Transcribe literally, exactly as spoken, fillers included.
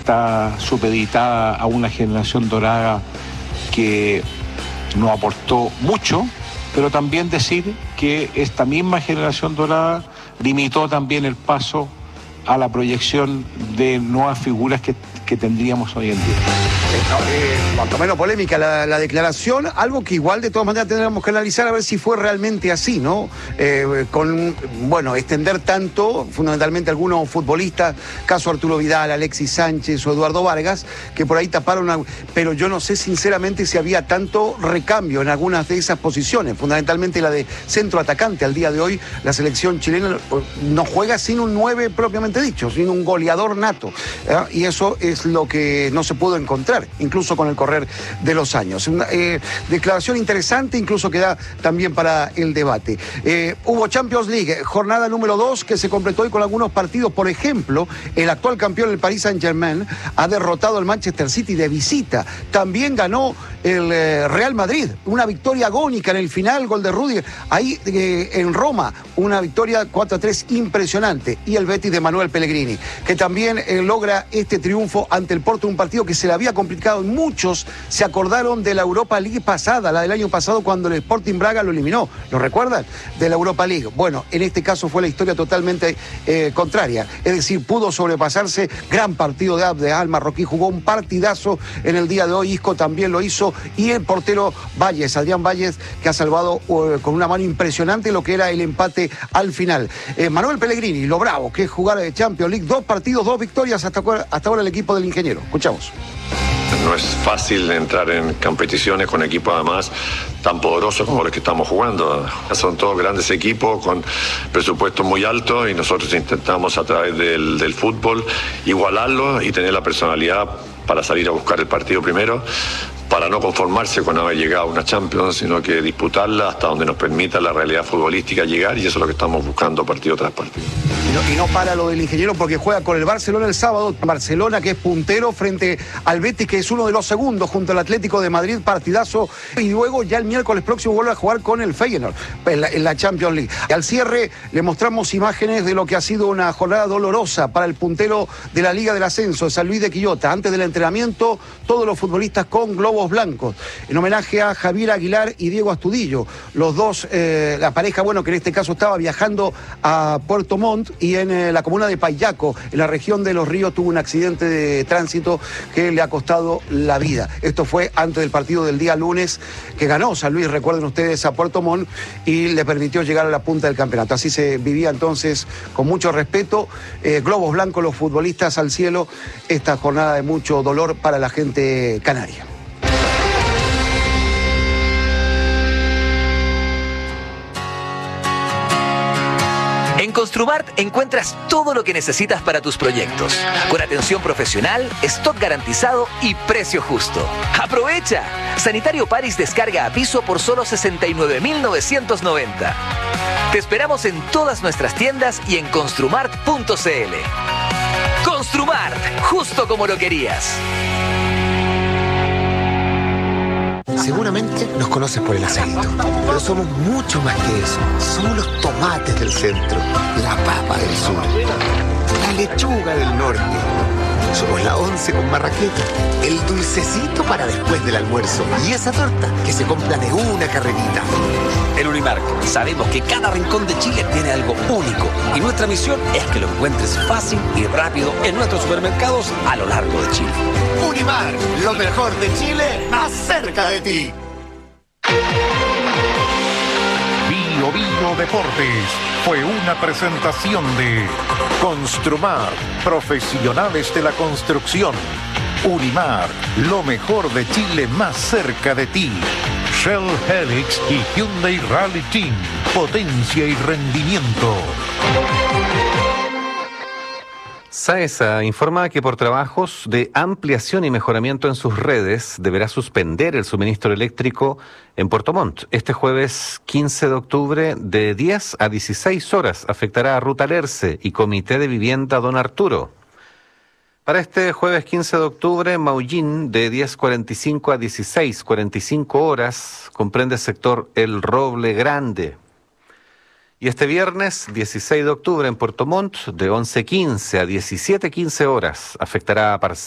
está supeditada a una generación dorada que nos aportó mucho, pero también decir que esta misma generación dorada limitó también el paso a la proyección de nuevas figuras que, que tendríamos hoy en día. Eh, cuanto menos polémica la, la declaración, algo que igual de todas maneras tendríamos que analizar a ver si fue realmente así, ¿no? Eh, con, bueno, extender tanto, fundamentalmente algunos futbolistas, caso Arturo Vidal, Alexis Sánchez o Eduardo Vargas, que por ahí taparon, a, pero yo no sé sinceramente si había tanto recambio en algunas de esas posiciones, fundamentalmente la de centro atacante. Al día de hoy la selección chilena no juega sin un nueve propiamente dicho, sin un goleador nato, ¿eh? Y eso es lo que no se pudo encontrar, incluso con el correr de los años. Una eh, declaración interesante, incluso que da también para el debate. Eh, hubo Champions League, jornada número dos, que se completó hoy con algunos partidos. Por ejemplo, el actual campeón, el Paris Saint-Germain, ha derrotado al Manchester City de visita. También ganó el eh, Real Madrid, una victoria agónica en el final, gol de Rudiger. Ahí eh, en Roma, una victoria cuatro a tres impresionante. Y el Betis de Manuel Pellegrini, que también eh, logra este triunfo ante el Porto, un partido que se le había complicado. Muchos se acordaron de la Europa League pasada, la del año pasado, cuando el Sporting Braga lo eliminó. ¿Lo recuerdan? De la Europa League. Bueno, en este caso fue la historia totalmente eh, contraria. Es decir, pudo sobrepasarse. Gran partido de Abdel marroquí, jugó un partidazo en el día de hoy. Isco también lo hizo. Y el portero Valles, Adrián Valles, que ha salvado uh, con una mano impresionante lo que era el empate al final. Eh, Manuel Pellegrini, lo bravo que es jugar de Champions League. Dos partidos, dos victorias hasta, hasta ahora el equipo del ingeniero. Escuchamos. No es fácil entrar en competiciones con equipos además tan poderosos como los que estamos jugando. Son todos grandes equipos con presupuestos muy altos y nosotros intentamos a través del, del fútbol igualarlo y tener la personalidad para salir a buscar el partido primero, para no conformarse con haber llegado a una Champions, sino que disputarla hasta donde nos permita la realidad futbolística llegar, y eso es lo que estamos buscando partido tras partido. Y no, y no para lo del ingeniero, porque juega con el Barcelona el sábado. Barcelona, que es puntero, frente al Betis, que es uno de los segundos, junto al Atlético de Madrid, partidazo. Y luego ya el miércoles próximo vuelve a jugar con el Feyenoord en la, en la Champions League. Y al cierre le mostramos imágenes de lo que ha sido una jornada dolorosa para el puntero de la Liga del Ascenso, San Luis de Quillota. Antes del entrenamiento, todos los futbolistas con globos blancos, en homenaje a Javier Aguilar y Diego Astudillo, los dos, eh, la pareja, bueno, que en este caso estaba viajando a Puerto Montt, y en eh, la comuna de Payaco, en la región de Los Ríos, tuvo un accidente de tránsito que le ha costado la vida. Esto fue antes del partido del día lunes, que ganó San Luis, recuerden ustedes, a Puerto Montt, y le permitió llegar a la punta del campeonato. Así se vivía entonces, con mucho respeto, eh, globos blancos, los futbolistas al cielo, esta jornada de mucho dolor para la gente canaria. En Construmart encuentras todo lo que necesitas para tus proyectos, con atención profesional, stock garantizado y precio justo. ¡Aprovecha! Sanitario Paris descarga a piso por solo sesenta y nueve mil novecientos noventa. Te esperamos en todas nuestras tiendas y en construmart punto c l. Construmart, justo como lo querías. Seguramente nos conoces por el acento, pero somos mucho más que eso. Somos los tomates del centro, la papa del sur, la lechuga del norte. Somos la once con marraqueta, el dulcecito para después del almuerzo y esa torta que se compra de una carrerita. En Unimark sabemos que cada rincón de Chile tiene algo único y nuestra misión es que lo encuentres fácil y rápido en nuestros supermercados a lo largo de Chile. Unimark, lo mejor de Chile, más cerca de ti. Bio Bio Deportes fue una presentación de Construmar, profesionales de la construcción. Unimar, lo mejor de Chile más cerca de ti. Shell Helix y Hyundai Rally Team, potencia y rendimiento. SAESA informa que por trabajos de ampliación y mejoramiento en sus redes deberá suspender el suministro eléctrico en Puerto Montt. Este jueves quince de octubre de diez a dieciséis horas afectará a Ruta Lerce y Comité de Vivienda Don Arturo. Para este jueves quince de octubre, Maullín, de diez cuarenta y cinco a dieciséis cuarenta y cinco horas, comprende el sector El Roble Grande. Y este viernes dieciséis de octubre en Puerto Montt, de once quince a diecisiete quince horas, afectará a parcelas